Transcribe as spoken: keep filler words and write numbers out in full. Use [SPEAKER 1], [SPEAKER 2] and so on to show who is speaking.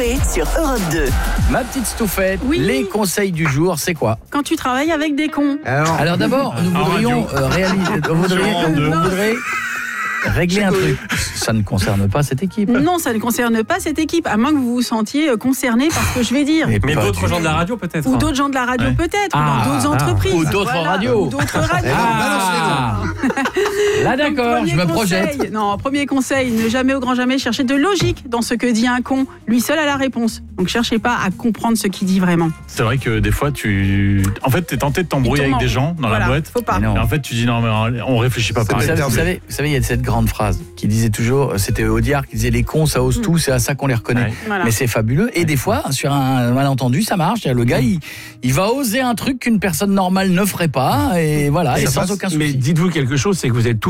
[SPEAKER 1] Coé sur Europe deux.
[SPEAKER 2] Ma petite Stouffette,
[SPEAKER 3] Oui.
[SPEAKER 2] les conseils du jour, c'est quoi?
[SPEAKER 3] Quand tu travailles avec des cons.
[SPEAKER 2] Alors, Alors d'abord, nous
[SPEAKER 4] En
[SPEAKER 2] voudrions
[SPEAKER 4] radio.
[SPEAKER 2] euh, réaliser, on voudrait,
[SPEAKER 4] En deux.
[SPEAKER 2] on voudrait régler un truc. Ça ne concerne pas cette équipe.
[SPEAKER 3] Non, ça ne concerne pas cette équipe, à moins que vous vous sentiez euh, concerné par ce que je vais dire.
[SPEAKER 2] Mais
[SPEAKER 4] Mais
[SPEAKER 2] pas
[SPEAKER 4] d'autres
[SPEAKER 2] du-
[SPEAKER 4] gens de la radio peut-être.
[SPEAKER 3] Ou d'autres gens de la radio
[SPEAKER 4] Ouais.
[SPEAKER 3] peut-être,
[SPEAKER 2] Ah,
[SPEAKER 3] ou dans d'autres
[SPEAKER 2] ah.
[SPEAKER 3] entreprises.
[SPEAKER 2] Ou d'autres radios.
[SPEAKER 3] Ou d'autres radios.
[SPEAKER 2] Ah, là
[SPEAKER 3] Donc,
[SPEAKER 2] d'accord,
[SPEAKER 3] premier
[SPEAKER 2] je me
[SPEAKER 3] conseil-
[SPEAKER 2] projette.
[SPEAKER 3] Non, premier conseil, ne jamais au grand jamais chercher de logique dans ce que dit un con. Lui seul a la réponse. Donc cherchez pas à comprendre ce qu'il dit vraiment.
[SPEAKER 4] C'est vrai que des fois, tu. En fait, t'es tenté de t'embrouiller
[SPEAKER 3] Il
[SPEAKER 4] avec
[SPEAKER 3] tourne
[SPEAKER 4] des
[SPEAKER 3] en-
[SPEAKER 4] gens dans
[SPEAKER 3] voilà,
[SPEAKER 4] la boîte.
[SPEAKER 3] faut pas.
[SPEAKER 2] Mais non.
[SPEAKER 4] Et en fait, tu dis non, mais on réfléchit pas
[SPEAKER 2] Vous
[SPEAKER 4] pareil.
[SPEAKER 2] savez, vous savez, vous savez, il y a cette grande phrase qui disait toujours, c'était Audiard qui disait les cons ça ose tout, c'est à ça qu'on les reconnaît.
[SPEAKER 4] Ouais.
[SPEAKER 3] Voilà.
[SPEAKER 2] Mais c'est fabuleux. Et des fois, sur un malentendu, ça marche. Le gars, il, il va oser un truc qu'une personne normale ne ferait pas, et voilà, et
[SPEAKER 5] Ça
[SPEAKER 2] sans
[SPEAKER 5] passe.
[SPEAKER 2] aucun souci.
[SPEAKER 5] Mais dites-vous quelque chose, c'est que vous êtes tous